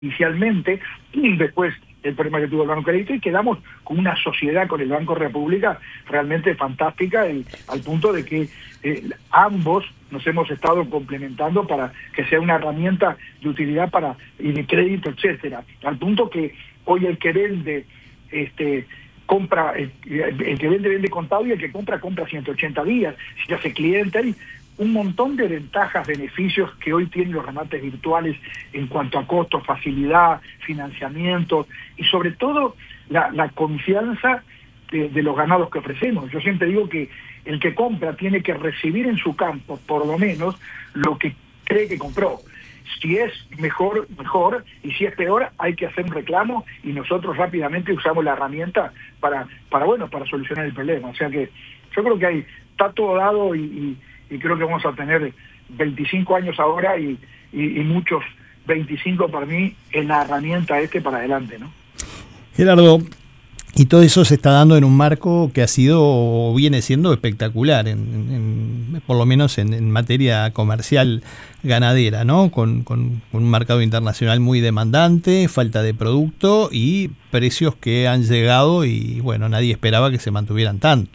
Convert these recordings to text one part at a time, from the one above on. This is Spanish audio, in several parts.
inicialmente, y después el problema que tuvo el Banco Crédito, y quedamos con una sociedad con el Banco República realmente fantástica, al punto de que ambos nos hemos estado complementando para que sea una herramienta de utilidad y de crédito, etcétera, al punto que hoy el que vende compra, el que vende contado, y el que compra 180 días, si hace cliente. Hay un montón de ventajas, beneficios que hoy tienen los remates virtuales en cuanto a costos, facilidad, financiamiento y sobre todo la confianza de los ganados que ofrecemos. Yo siempre digo que el que compra tiene que recibir en su campo por lo menos lo que cree que compró. Si es mejor, mejor, y si es peor, hay que hacer un reclamo, y nosotros rápidamente usamos la herramienta para solucionar el problema. O sea que yo creo que está todo dado, y creo que vamos a tener 25 años ahora y muchos 25 para mí en la herramienta para adelante, ¿no? Gerardo, y todo eso se está dando en un marco que ha sido o viene siendo espectacular, por lo menos en materia comercial ganadera, ¿no? Con un mercado internacional muy demandante, falta de producto y precios que han llegado y, bueno, nadie esperaba que se mantuvieran tanto.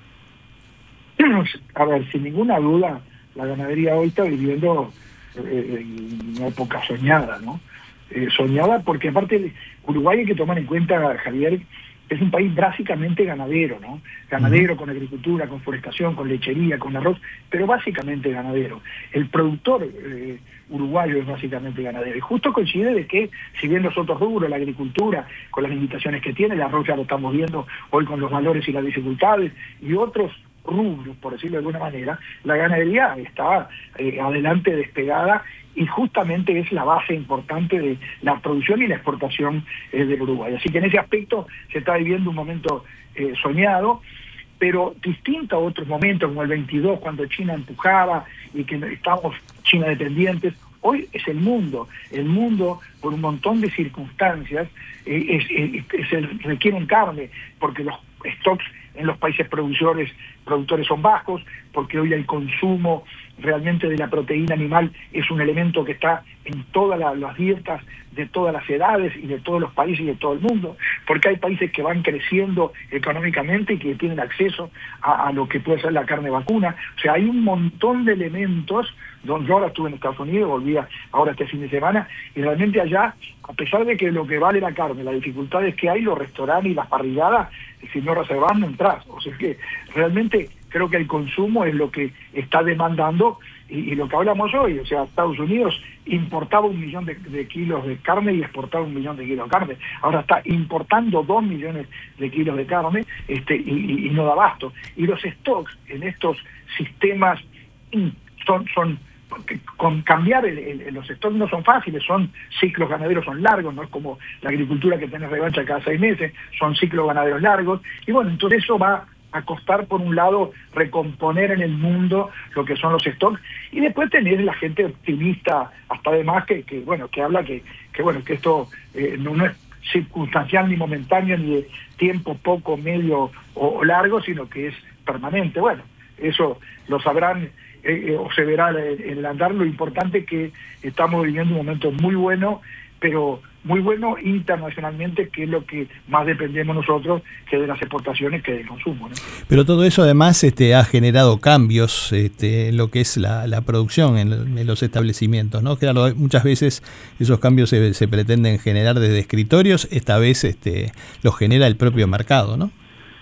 A ver, sin ninguna duda, la ganadería hoy está viviendo una época soñada, ¿no? Soñada porque aparte Uruguay, hay que tomar en cuenta, Javier, es un país básicamente ganadero, ¿no? Ganadero con agricultura, con forestación, con lechería, con arroz, pero básicamente ganadero. El productor uruguayo es básicamente ganadero. Y justo coincide de que, si bien los otros rubros, la agricultura, con las limitaciones que tiene, el arroz ya lo estamos viendo hoy con los valores y las dificultades, y otros rubros, por decirlo de alguna manera, la ganadería está adelante, despegada, y justamente es la base importante de la producción y la exportación del Uruguay. Así que en ese aspecto se está viviendo un momento soñado, pero distinto a otros momentos, como el 22, cuando China empujaba y que estábamos China dependientes. Hoy es el mundo por un montón de circunstancias requieren carne, porque los stocks en los países productores son bajos, porque hoy el consumo realmente de la proteína animal es un elemento que está en todas las dietas de todas las edades y de todos los países y de todo el mundo, porque hay países que van creciendo económicamente y que tienen acceso a lo que puede ser la carne vacuna. O sea, hay un montón de elementos. Yo ahora estuve en Estados Unidos, volví ahora este fin de semana, y realmente allá, a pesar de que lo que vale la carne, la dificultad es que hay los restaurantes y las parrilladas, si no reservas no entras. O sea que realmente creo que el consumo es lo que está demandando, y lo que hablamos hoy. O sea, Estados Unidos importaba 1 millón de kilos de carne y exportaba 1 millón de kilos de carne. Ahora está importando 2 millones de kilos de carne y no da abasto. Y los stocks en estos sistemas son con cambiar los stocks no son fáciles, son ciclos ganaderos, son largos, no es como la agricultura que tenés revancha cada 6 meses, son ciclos ganaderos largos, y bueno, entonces eso va a costar, por un lado, recomponer en el mundo lo que son los stocks, y después tener la gente optimista, hasta además que habla que esto no es circunstancial ni momentáneo, ni de tiempo poco, medio o largo, sino que es permanente. Bueno, eso lo sabrán o se verá en el andar. Lo importante es que estamos viviendo un momento muy bueno, pero muy bueno internacionalmente, que es lo que más dependemos nosotros, que de las exportaciones que del consumo, ¿no? Pero todo eso además ha generado cambios en lo que es la producción en los establecimientos, ¿no? Claro, muchas veces esos cambios se pretenden generar desde escritorios, esta vez los genera el propio mercado, ¿no?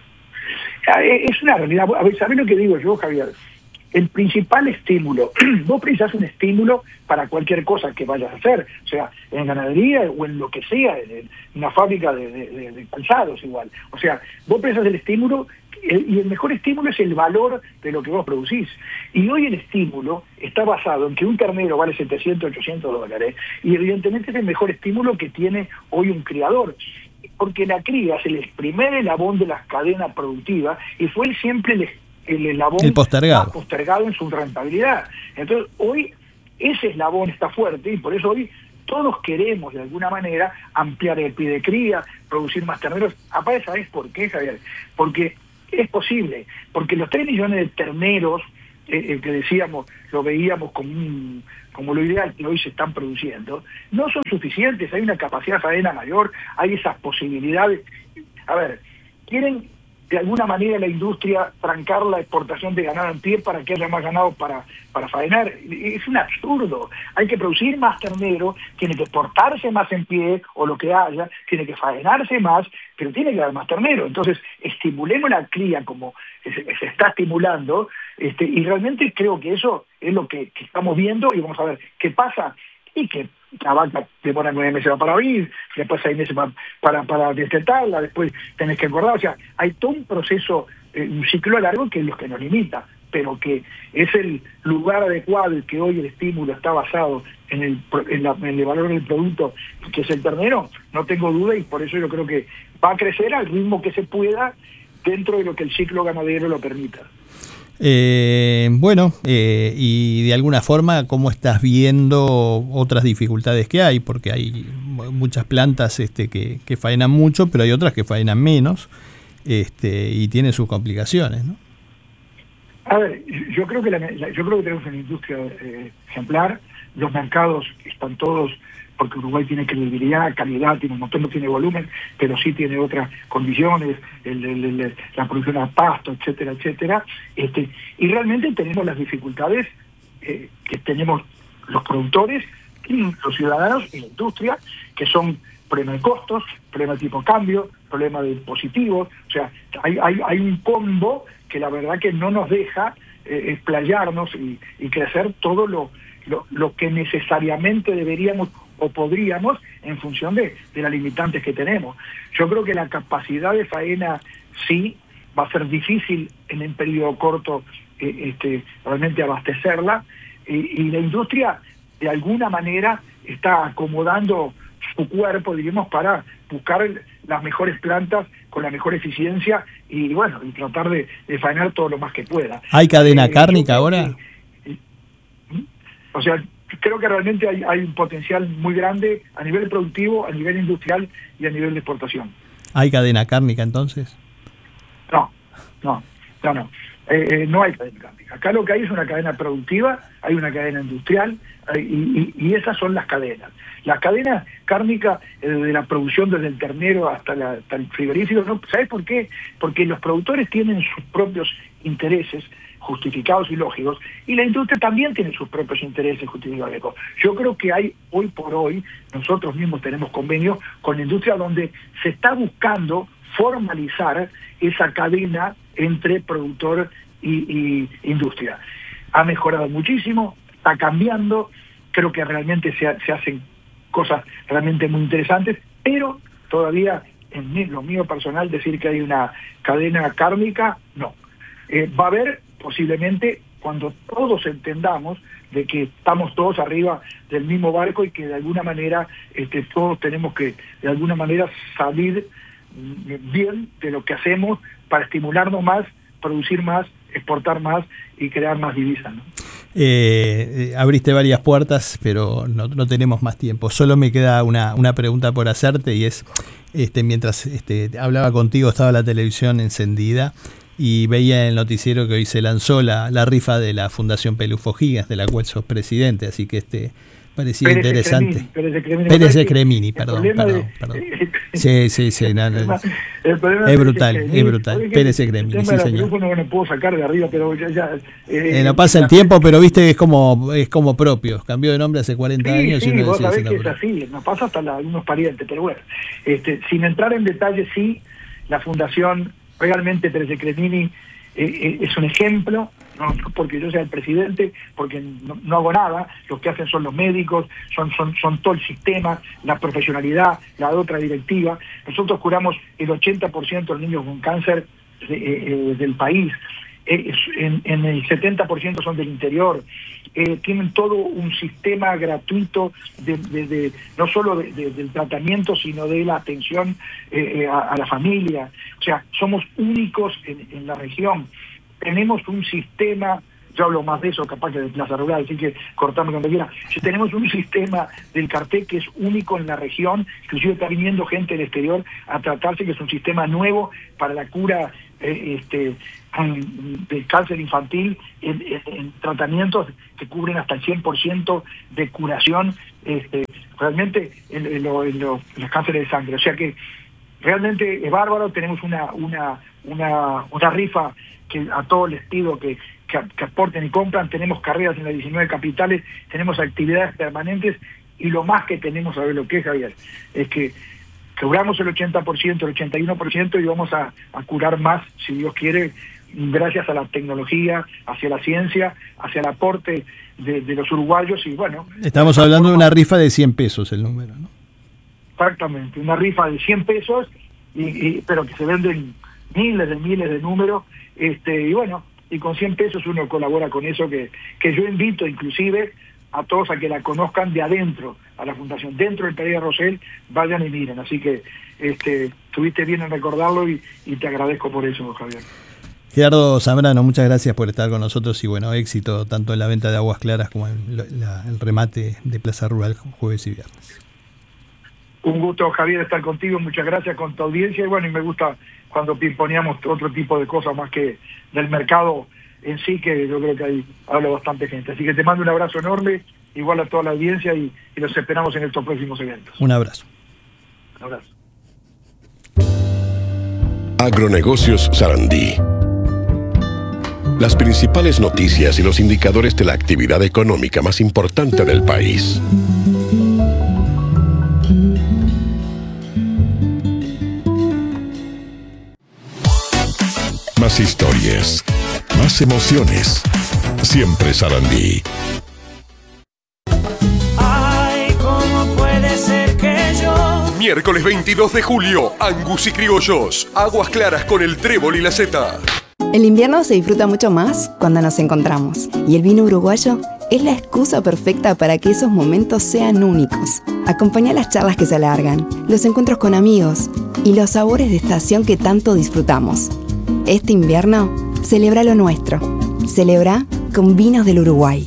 Es una realidad. A ver, ¿sabés lo que digo yo, Javier? El principal estímulo, vos precisás un estímulo para cualquier cosa que vayas a hacer, o sea, en ganadería o en lo que sea, en una fábrica de calzados igual. O sea, vos precisás el estímulo, y el mejor estímulo es el valor de lo que vos producís. Y hoy el estímulo está basado en que un ternero vale $700, $800, y evidentemente es el mejor estímulo que tiene hoy un criador, porque la cría es el primer eslabón de la cadena productiva, y fue siempre el eslabón más postergado en su rentabilidad. Entonces hoy ese eslabón está fuerte, y por eso hoy todos queremos de alguna manera ampliar el pie de cría, producir más terneros. Aparte, ¿sabés por qué, Javier? Porque es posible, porque los 3 millones de terneros que decíamos, lo veíamos como como lo ideal que hoy se están produciendo, no son suficientes. Hay una capacidad de faena mayor, hay esas posibilidades. A ver, quieren de alguna manera la industria trancar la exportación de ganado en pie para que haya más ganado para faenar. Es un absurdo. Hay que producir más ternero, tiene que exportarse más en pie o lo que haya, tiene que faenarse más, pero tiene que haber más ternero. Entonces, estimulemos la cría como se está estimulando, y realmente creo que eso es lo que estamos viendo, y vamos a ver qué pasa, y que la vaca demora 9 meses para abrir, después 6 meses para destetarla, después tenés que engordar. O sea, hay todo un proceso, un ciclo largo que es lo que nos limita, pero que es el lugar adecuado, y que hoy el estímulo está basado en el valor del producto, que es el ternero, no tengo duda, y por eso yo creo que va a crecer al ritmo que se pueda dentro de lo que el ciclo ganadero lo permita. Y de alguna forma, ¿cómo estás viendo otras dificultades que hay? Porque hay muchas plantas que faenan mucho, pero hay otras que faenan menos, y tienen sus complicaciones, ¿no? A ver, yo creo que tenemos una industria ejemplar. Los mercados están todos, porque Uruguay tiene credibilidad, calidad, tiene un montón, no tiene volumen, pero sí tiene otras condiciones, la producción a pasto, etcétera, etcétera. Y realmente tenemos las dificultades que tenemos los productores, los ciudadanos y la industria, que son problemas de costos, problemas de tipo cambio, problemas de dispositivos. O sea, hay un combo que la verdad que no nos deja explayarnos y crecer todo lo que necesariamente deberíamos o podríamos en función de las limitantes que tenemos. Yo creo que la capacidad de faena sí va a ser difícil en el periodo corto realmente abastecerla, y la industria de alguna manera está acomodando su cuerpo, diríamos, para buscar las mejores plantas con la mejor eficiencia y tratar de faenar todo lo más que pueda. ¿Hay cadena cárnica ahora? O sea, creo que realmente hay un potencial muy grande a nivel productivo, a nivel industrial y a nivel de exportación. ¿Hay cadena cárnica entonces? No. No hay cadena cárnica. Acá lo que hay es una cadena productiva, hay una cadena industrial, y esas son las cadenas. La cadena cárnica, de la producción desde el ternero hasta el frigorífico, ¿no? ¿Sabes por qué? Porque los productores tienen sus propios intereses justificados y lógicos, y la industria también tiene sus propios intereses justificados y lógicos. Yo creo que hoy por hoy, nosotros mismos tenemos convenios con la industria donde se está buscando formalizar esa cadena entre productor y industria. Ha mejorado muchísimo, está cambiando, creo que realmente se hacen cosas realmente muy interesantes, pero todavía en lo mío personal decir que hay una cadena kármica, no. Va a haber posiblemente cuando todos entendamos de que estamos todos arriba del mismo barco y que de alguna manera todos tenemos que de alguna manera salir bien de lo que hacemos para estimularnos más, producir más, exportar más y crear más divisas, ¿no? Abriste varias puertas, pero no tenemos más tiempo. Solo me queda una pregunta por hacerte, y es, mientras hablaba contigo, estaba la televisión encendida y veía en el noticiero que hoy se lanzó la rifa de la Fundación Pelufo Gigas, de la cual sos presidente, así que parecía Pérez interesante. Pérez de Cremini, perdón. Sí. Es brutal. Pérez de Cremini, sí, señor. No puedo sacar de arriba, pero ya no pasa el tiempo, pero viste, es como propio. Cambió de nombre hace 40 años. Sí, y uno vos decía, sabés que es así, nos pasa hasta algunos parientes, pero bueno, sin entrar en detalle, sí, la Fundación realmente Pérez de Cremini es un ejemplo, no porque yo sea el presidente, porque no hago nada, lo que hacen son los médicos, son todo el sistema, la profesionalidad, la otra directiva. Nosotros curamos el 80% de los niños con cáncer del país, en el 70% son del interior. Tienen todo un sistema gratuito no solo del tratamiento, sino de la atención a la familia. O sea, somos únicos en la región. Tenemos un sistema yo hablo más de eso capaz que de Plaza Rural, así que cortame cuando quiera. Si tenemos un sistema del CARTEC que es único en la región, inclusive está viniendo gente del exterior a tratarse, que es un sistema nuevo para la cura del cáncer infantil en tratamientos que cubren hasta el 100% de curación realmente en los cánceres de sangre. O sea que realmente es bárbaro. Tenemos una rifa que a todos les pido que aporten y compran. Tenemos carreras en las 19 capitales, tenemos actividades permanentes, y lo más que tenemos, a ver lo que es, Javier, es que curamos el 80%, el 81%, y vamos a curar más, si Dios quiere, gracias a la tecnología, hacia la ciencia, hacia el aporte de los uruguayos. Y bueno, estamos hablando de una rifa de 100 pesos el número, ¿no? Exactamente, una rifa de 100 pesos, pero que se venden miles de números, y bueno, y con 100 pesos uno colabora con eso, que yo invito inclusive a todos a que la conozcan de adentro, a la fundación, dentro del Pereira Rosell, vayan y miren. Así que estuviste bien en recordarlo y te agradezco por eso, Javier. Gerardo Zambrano, muchas gracias por estar con nosotros y bueno, éxito tanto en la venta de aguas claras como en el remate de Plaza Rural jueves y viernes. Un gusto, Javier, estar contigo, muchas gracias, con tu audiencia, y bueno, y me gusta cuando pimponeamos otro tipo de cosas más que del mercado en sí, que yo creo que ahí habla bastante gente. Así que te mando un abrazo enorme, igual a toda la audiencia, y los esperamos en estos próximos eventos. Un abrazo. Un abrazo. Agronegocios Sarandí. Las principales noticias y los indicadores de la actividad económica más importante del país. Más historias, más emociones. Siempre Sarandí. Ay, ¿cómo puede ser que yo? Miércoles 22 de julio, Angus y Criollos. Aguas claras con el trébol y la seta. El invierno se disfruta mucho más cuando nos encontramos. Y el vino uruguayo es la excusa perfecta para que esos momentos sean únicos. Acompaña las charlas que se alargan, los encuentros con amigos y los sabores de estación que tanto disfrutamos. Este invierno, celebra lo nuestro. Celebra con vinos del Uruguay.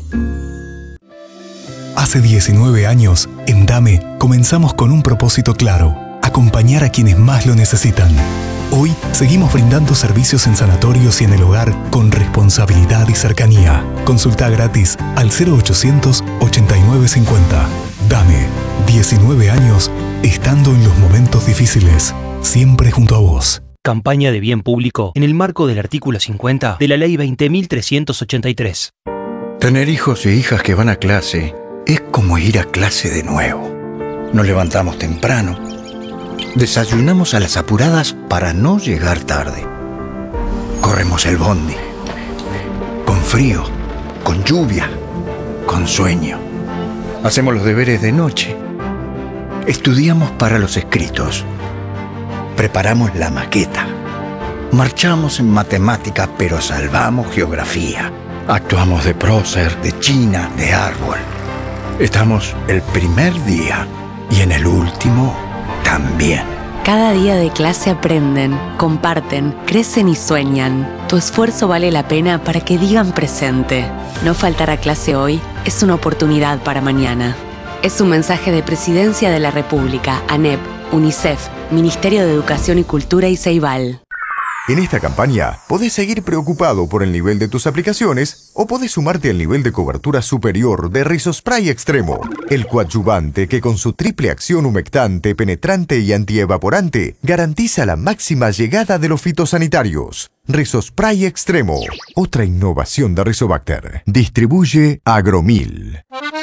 Hace 19 años, en DAME, comenzamos con un propósito claro: acompañar a quienes más lo necesitan. Hoy, seguimos brindando servicios en sanatorios y en el hogar con responsabilidad y cercanía. Consulta gratis al 0800 8950. DAME, 19 años, estando en los momentos difíciles, siempre junto a vos. Campaña de bien público en el marco del artículo 50 de la Ley 20.383. Tener hijos e hijas que van a clase es como ir a clase de nuevo. Nos levantamos temprano, desayunamos a las apuradas para no llegar tarde. Corremos el bondi, con frío, con lluvia, con sueño. Hacemos los deberes de noche. Estudiamos para los escritos. Preparamos la maqueta. Marchamos en matemática, pero salvamos geografía. Actuamos de prócer, de china, de árbol. Estamos el primer día y en el último también. Cada día de clase aprenden, comparten, crecen y sueñan. Tu esfuerzo vale la pena para que digan presente. No faltar a clase hoy es una oportunidad para mañana. Es un mensaje de Presidencia de la República, ANEP, UNICEF, Ministerio de Educación y Cultura y Ceibal. En esta campaña, podés seguir preocupado por el nivel de tus aplicaciones o podés sumarte al nivel de cobertura superior de Rizospray Extremo, el coadyuvante que con su triple acción humectante, penetrante y antievaporante garantiza la máxima llegada de los fitosanitarios. Rizospray Extremo, otra innovación de Rizobacter. Distribuye Agromil.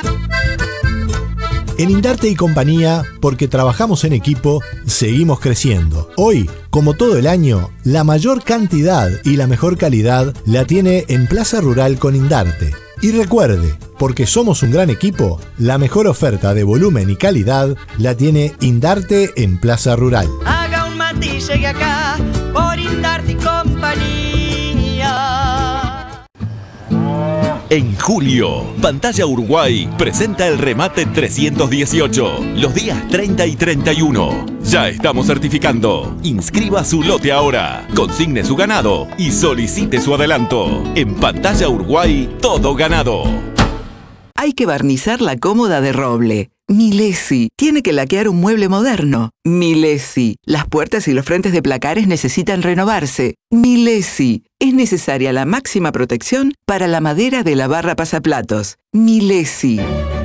En Indarte y Compañía, porque trabajamos en equipo, seguimos creciendo. Hoy, como todo el año, la mayor cantidad y la mejor calidad la tiene en Plaza Rural con Indarte. Y recuerde, porque somos un gran equipo, la mejor oferta de volumen y calidad la tiene Indarte en Plaza Rural. Haga un mate y llegue acá por Indarte y Compañía. En julio, Pantalla Uruguay presenta el remate 318, los días 30 y 31. Ya estamos certificando. Inscriba su lote ahora, consigne su ganado y solicite su adelanto. En Pantalla Uruguay, todo ganado. Hay que barnizar la cómoda de roble. Milesi. Tiene que laquear un mueble moderno. Milesi. Las puertas y los frentes de placares necesitan renovarse. Milesi. Es necesaria la máxima protección para la madera de la barra pasaplatos. Milesi.